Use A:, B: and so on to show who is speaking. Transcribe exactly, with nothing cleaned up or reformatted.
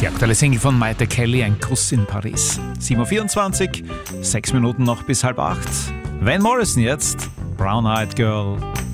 A: Die aktuelle Single von Maite Kelly, Ein Kuss in Paris. sieben Uhr vierundzwanzig, sechs Minuten noch bis halb acht. Van Morrison jetzt, Brown Eyed Girl.